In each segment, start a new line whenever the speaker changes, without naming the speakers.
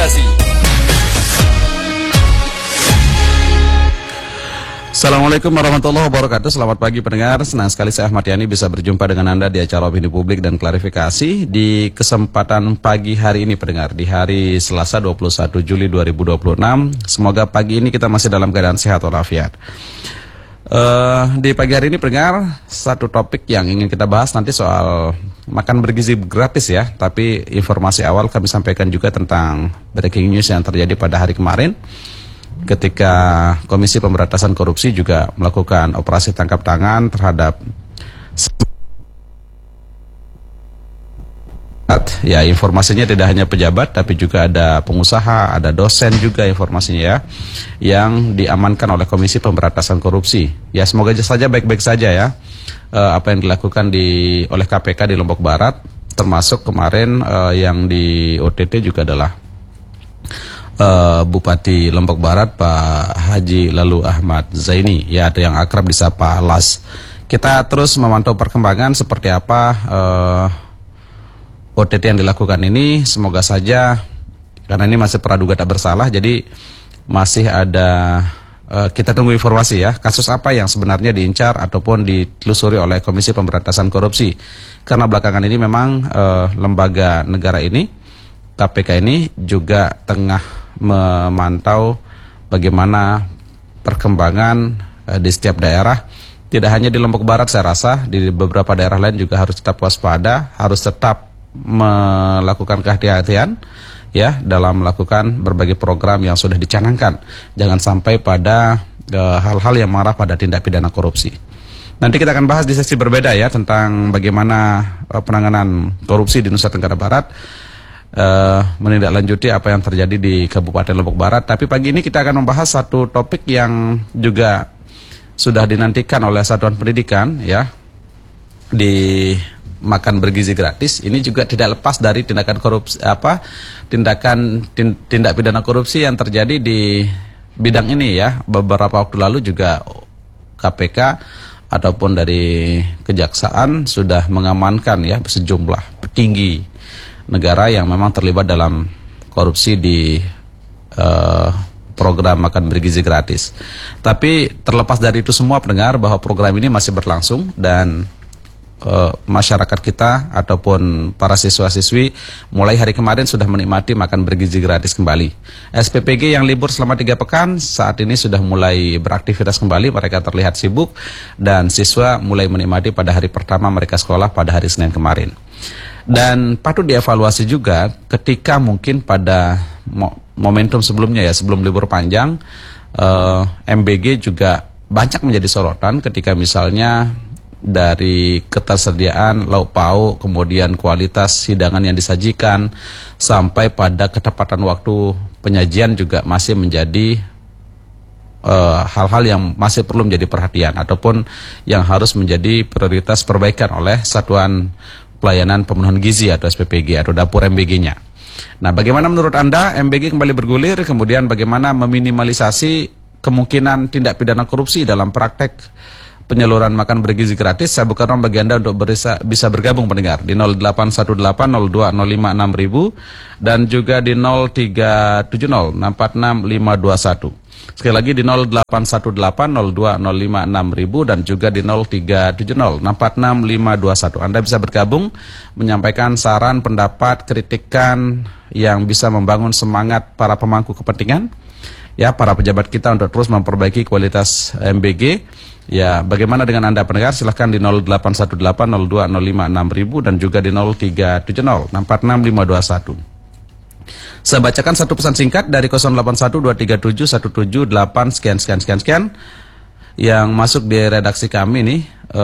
klarifikasi.
Assalamualaikum warahmatullahi wabarakatuh. Selamat pagi pendengar. Senang sekali saya Ahmad Yani bisa berjumpa dengan Anda di acara Opini Publik dan Klarifikasi di kesempatan pagi hari ini pendengar, di hari Selasa 21 Juli 2026. Semoga pagi ini kita masih dalam keadaan sehat walafiat. Di pagi hari ini pendengar, satu topik yang ingin kita bahas nanti soal makan bergizi gratis ya. Tapi informasi awal kami sampaikan juga tentang breaking news yang terjadi pada hari kemarin, ketika Komisi Pemberantasan Korupsi juga melakukan operasi tangkap tangan terhadap ya, informasinya tidak hanya pejabat tapi juga ada pengusaha, ada dosen juga informasinya ya, yang diamankan oleh Komisi Pemberantasan Korupsi. Ya, semoga saja baik-baik saja ya apa yang dilakukan oleh KPK di Lombok Barat, termasuk kemarin yang di OTT juga adalah Bupati Lombok Barat Pak Haji Lalu Ahmad Zaini, ya, ada yang akrab disapa Las. Kita terus memantau perkembangan seperti apa OTT yang dilakukan ini. Semoga saja, karena ini masih praduga tak bersalah, jadi masih ada kita tunggu informasi ya, kasus apa yang sebenarnya diincar ataupun ditelusuri oleh Komisi Pemberantasan Korupsi. Karena belakangan ini memang lembaga negara ini, KPK ini juga tengah memantau bagaimana perkembangan di setiap daerah. Tidak hanya di Lombok Barat, saya rasa di beberapa daerah lain juga harus tetap waspada, harus tetap melakukan kehati-hatian ya dalam melakukan berbagai program yang sudah dicanangkan. Jangan sampai pada hal-hal yang mengarah pada tindak pidana korupsi. Nanti kita akan bahas di sesi berbeda ya tentang bagaimana penanganan korupsi di Nusa Tenggara Barat, menindaklanjuti apa yang terjadi di Kabupaten Lombok Barat. Tapi pagi ini kita akan membahas satu topik yang juga sudah dinantikan oleh satuan pendidikan ya, di makan bergizi gratis. Ini juga tidak lepas dari tindakan korupsi, tindak pidana korupsi yang terjadi di bidang ini ya. Beberapa waktu lalu juga KPK ataupun dari Kejaksaan sudah mengamankan ya sejumlah petinggi negara yang memang terlibat dalam korupsi di program makan bergizi gratis. Tapi terlepas dari itu semua pendengar, bahwa program ini masih berlangsung dan masyarakat kita ataupun para siswa-siswi mulai hari kemarin sudah menikmati makan bergizi gratis kembali. SPPG yang libur selama 3 pekan saat ini sudah mulai beraktivitas kembali, mereka terlihat sibuk dan siswa mulai menikmati pada hari pertama mereka sekolah pada hari Senin kemarin. Dan patut dievaluasi juga ketika mungkin pada momentum sebelumnya ya, sebelum libur panjang, MBG juga banyak menjadi sorotan ketika misalnya dari ketersediaan lauk pauk, kemudian kualitas hidangan yang disajikan, sampai pada ketepatan waktu penyajian juga masih menjadi hal-hal yang masih perlu menjadi perhatian ataupun yang harus menjadi prioritas perbaikan oleh Satuan Pelayanan Pemenuhan Gizi atau SPPG atau dapur MBG-nya. Nah, bagaimana menurut Anda MBG kembali bergulir, kemudian bagaimana meminimalisasi kemungkinan tindak pidana korupsi dalam praktek penyaluran makan bergizi gratis? Saya buka ruang bagi Anda untuk bisa bergabung pendengar di 081802056000 dan juga di 0370646521. Sekali lagi di 081802056000 dan juga di 0370646521. Anda bisa bergabung menyampaikan saran, pendapat, kritikan yang bisa membangun semangat para pemangku kepentingan ya, para pejabat kita untuk terus memperbaiki kualitas MBG. Ya, bagaimana dengan Anda pendengar? Silahkan di 081802056000 dan juga di 0370646521. Saya bacakan satu pesan singkat dari 0812371778 sekian yang masuk di redaksi kami nih.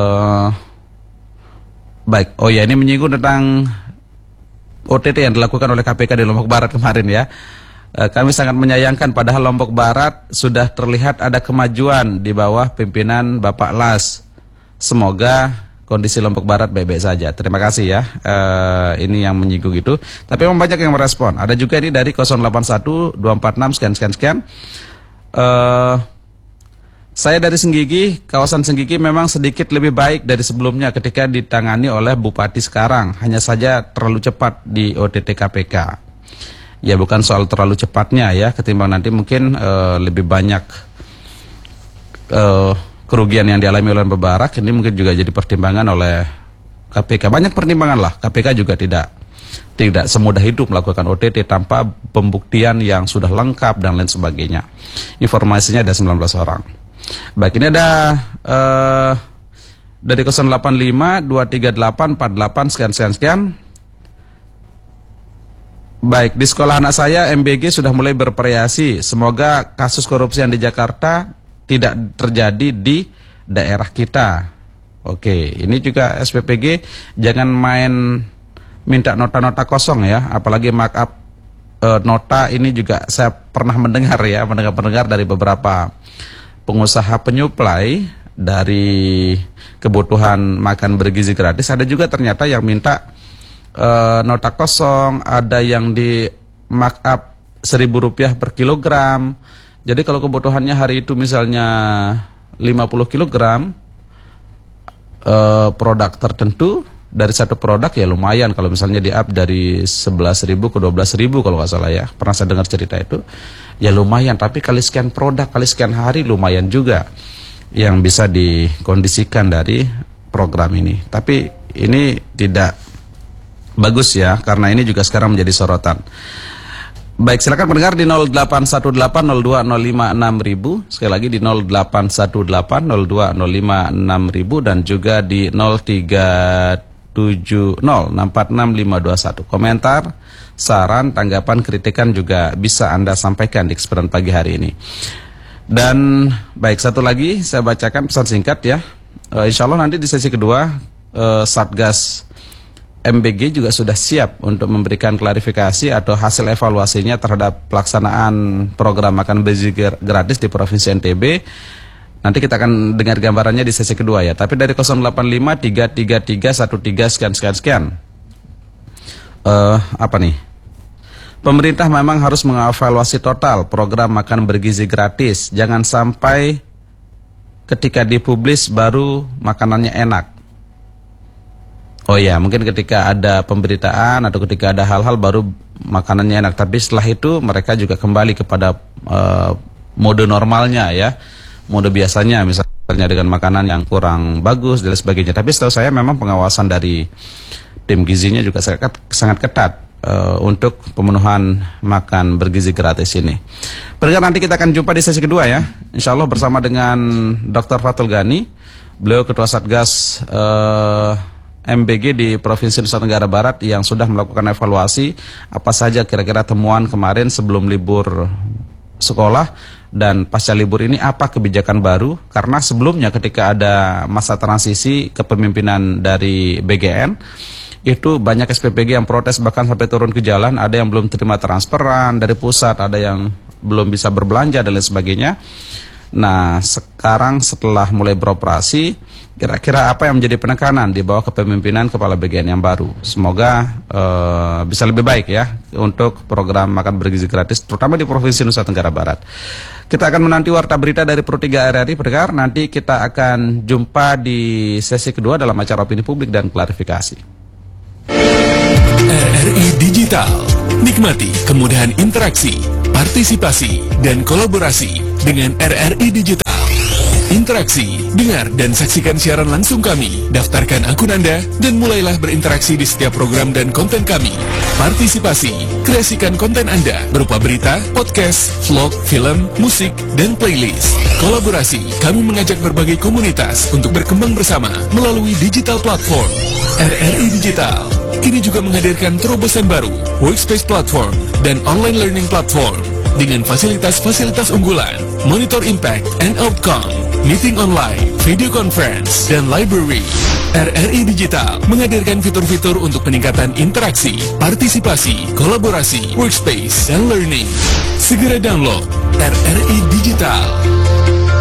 Baik, oh ya, ini menyinggung tentang OTT yang dilakukan oleh KPK di Lombok Barat kemarin ya. Kami sangat menyayangkan, padahal Lombok Barat sudah terlihat ada kemajuan di bawah pimpinan Bapak Las. Semoga kondisi Lombok Barat baik-baik saja. Terima kasih ya. Ini yang menyinggung itu. Tapi memang banyak yang merespon. Ada juga ini dari 081246 sekian. Saya dari Senggigi, kawasan Senggigi memang sedikit lebih baik dari sebelumnya ketika ditangani oleh Bupati sekarang. Hanya saja terlalu cepat di OTT KPK. Ya bukan soal terlalu cepatnya ya, ketimbang nanti mungkin lebih banyak kerugian yang dialami oleh Mubarak. Ini mungkin juga jadi pertimbangan oleh KPK. Banyak pertimbangan lah. KPK juga tidak semudah itu melakukan OTT tanpa pembuktian yang sudah lengkap dan lain sebagainya. Informasinya ada 19 orang. Baik, ini ada dari 085 238 48 sekian. Baik, di sekolah anak saya MBG sudah mulai bervariasi. Semoga kasus korupsi yang di Jakarta tidak terjadi di daerah kita. Oke, ini juga SPPG jangan main minta nota-nota kosong ya, apalagi markup nota ini juga saya pernah mendengar dari beberapa pengusaha penyuplai dari kebutuhan makan bergizi gratis. Ada juga ternyata yang minta nota kosong, ada yang di markup Rp1.000 per kilogram. Jadi kalau kebutuhannya hari itu misalnya 50 kilogram produk tertentu, dari satu produk ya lumayan kalau misalnya di up dari 11.000 ke 12.000 kalau nggak salah ya. Pernah saya dengar cerita itu. Ya lumayan, tapi kali sekian produk, kali sekian hari lumayan juga yang bisa dikondisikan dari program ini. Tapi ini tidak bagus ya, karena ini juga sekarang menjadi sorotan. Baik, silakan pendengar di 081802056000, sekali lagi di 081802056000 dan juga di 0370646521. Komentar, saran, tanggapan, kritikan juga bisa Anda sampaikan di kesempatan pagi hari ini. Dan baik, satu lagi saya bacakan pesan singkat ya. Insya Allah nanti di sesi kedua Satgas MBG juga sudah siap untuk memberikan klarifikasi atau hasil evaluasinya terhadap pelaksanaan program makan bergizi gratis di Provinsi NTB. Nanti kita akan dengar gambarannya di sesi kedua ya. Tapi dari 085 333 13 sekian. Apa nih? Pemerintah memang harus mengevaluasi total program makan bergizi gratis. Jangan sampai ketika dipublis baru makanannya enak. Oh ya, mungkin ketika ada pemberitaan atau ketika ada hal-hal baru makanannya enak. Tapi setelah itu mereka juga kembali kepada mode normalnya ya, mode biasanya misalnya dengan makanan yang kurang bagus dan sebagainya. Tapi setahu saya memang pengawasan dari tim gizinya juga sangat ketat untuk pemenuhan makan bergizi gratis ini. Pendengar, nanti kita akan jumpa di sesi kedua ya, insya Allah bersama dengan Dr. Fathul Ghani. Beliau Ketua Satgas MBG di Provinsi Nusa Tenggara Barat yang sudah melakukan evaluasi apa saja kira-kira temuan kemarin sebelum libur sekolah dan pasca libur ini apa kebijakan baru, karena sebelumnya ketika ada masa transisi kepemimpinan dari BGN itu banyak SPPG yang protes bahkan sampai turun ke jalan, ada yang belum terima transferan dari pusat, ada yang belum bisa berbelanja dan lain sebagainya. Nah, sekarang setelah mulai beroperasi, kira-kira apa yang menjadi penekanan di bawah kepemimpinan Kepala BGN yang baru? Semoga bisa lebih baik ya untuk program makan bergizi gratis, terutama di Provinsi Nusa Tenggara Barat. Kita akan menanti warta berita dari Pro 3 RRI, pendengar. Nanti kita akan jumpa di sesi kedua dalam acara opini publik dan klarifikasi.
RRI Digital, nikmati kemudahan interaksi, partisipasi, dan kolaborasi dengan RRI Digital. Interaksi, dengar dan saksikan siaran langsung kami. Daftarkan akun Anda dan mulailah berinteraksi di setiap program dan konten kami. Partisipasi, kreasikan konten Anda berupa berita, podcast, vlog, film, musik, dan playlist. Kolaborasi, kami mengajak berbagai komunitas untuk berkembang bersama melalui digital platform. RRI Digital kini juga menghadirkan terobosan baru, workspace platform, dan online learning platform dengan fasilitas-fasilitas unggulan, monitor impact and outcome, meeting online, video conference, dan library. RRI Digital menghadirkan fitur-fitur untuk peningkatan interaksi, partisipasi, kolaborasi, workspace, dan learning. Segera download RRI Digital.